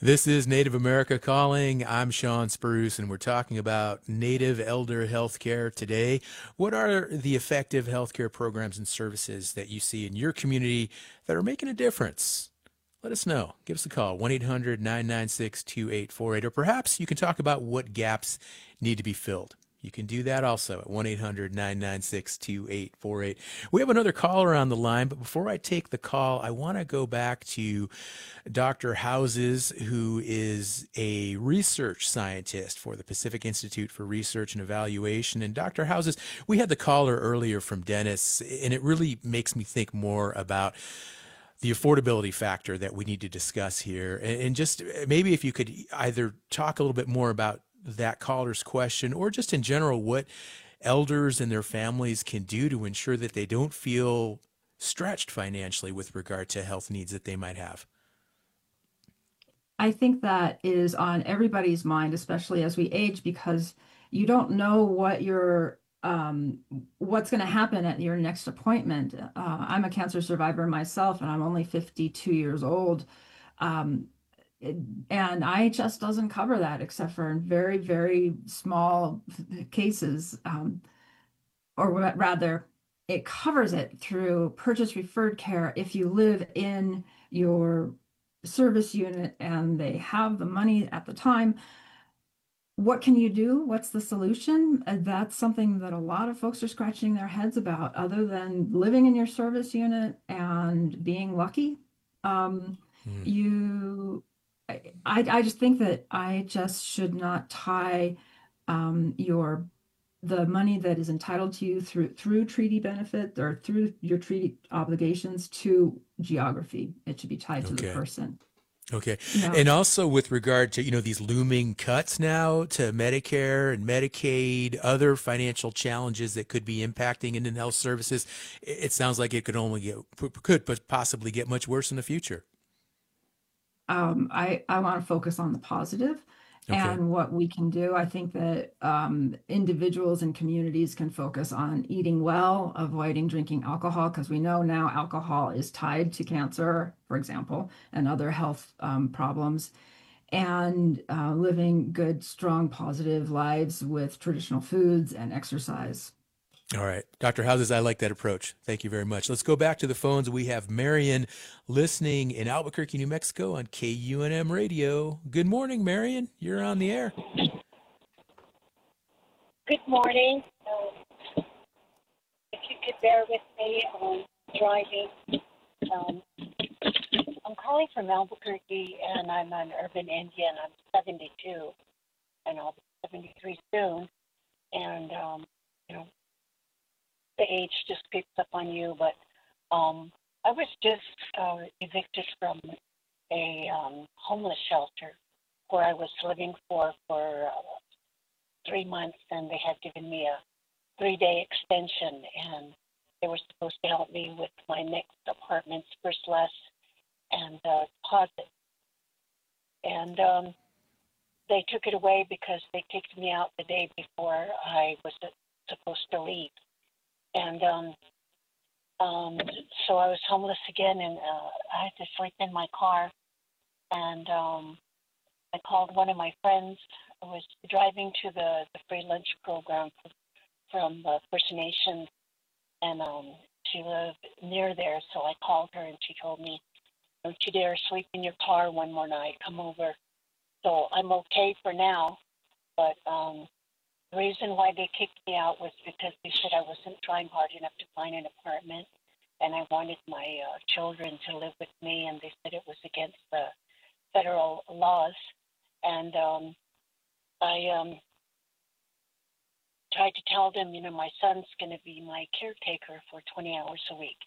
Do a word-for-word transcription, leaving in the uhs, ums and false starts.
This is Native America Calling. I'm Sean Spruce, and we're talking about Native elder healthcare today. What are the effective healthcare programs and services that you see in your community that are making a difference? Let us know. Give us a call, one eight hundred nine nine six two eight four eight, or perhaps you can talk about what gaps need to be filled. You can do that also at one eight hundred nine nine six two eight four eight. We have another caller on the line, but before I take the call, I want to go back to Doctor Houses, who is a research scientist for the Pacific Institute for Research and Evaluation. And Doctor Houses, we had the caller earlier from Dennis, and it really makes me think more about the affordability factor that we need to discuss here. And just maybe if you could either talk a little bit more about that caller's question, or just in general, what elders and their families can do to ensure that they don't feel stretched financially with regard to health needs that they might have. I think that is on everybody's mind, especially as we age, because you don't know what your um, what's going to happen at your next appointment. Uh, I'm a cancer survivor myself, and I'm only fifty-two years old. Um, it- and I H S doesn't cover that except for in very, very small cases, um, or ra- rather, it covers it through purchase referred care if you live in your service unit and they have the money at the time. What can you do? What's the solution? Uh, That's something that a lot of folks are scratching their heads about, other than living in your service unit and being lucky. Um, Hmm. you, I, I just think that I just should not tie um, your the money that is entitled to you through through treaty benefit or through your treaty obligations to geography. It should be tied to the Okay. person. Okay. Yeah. And also with regard to, you know, these looming cuts now to Medicare and Medicaid, other financial challenges that could be impacting Indian health services, it sounds like it could only get, could possibly get much worse in the future. um, I, I want to focus on the positive Okay. and what we can do. I think that um, individuals and communities can focus on eating well, avoiding drinking alcohol, because we know now alcohol is tied to cancer, for example, and other health um, problems, and uh, living good, strong, positive lives with traditional foods and exercise. All right. Doctor Houses, I like that approach. Thank you very much. Let's go back to the phones. We have Marion listening in Albuquerque, New Mexico on K U N M radio. Good morning, Marion. You're on the air. Good morning. Um, if you could bear with me on driving. Um, I'm calling from Albuquerque, and I'm an urban Indian. I'm seventy-two, and I'll be seventy-three soon. And, um, you know, the age just creeps up on you. But um, I was just uh, evicted from a um, homeless shelter where I was living for, for uh, three months, and they had given me a three-day extension, and they were supposed to help me with my next apartment's first less and uh, deposit. And um, they took it away because they kicked me out the day before I was supposed to leave. And um, um, so I was homeless again, and uh, I had to sleep in my car. And um, I called one of my friends. I was driving to the, the free lunch program from uh, First Nations, and um, she lived near there, so I called her, and she told me, don't you dare sleep in your car one more night. Come over. So I'm okay for now, but um, the reason why they kicked me out was because they said I wasn't trying hard enough to find an apartment, and I wanted my uh, children to live with me, and they said it was against the federal laws. And um, I um, tried to tell them, you know, my son's going to be my caretaker for twenty hours a week.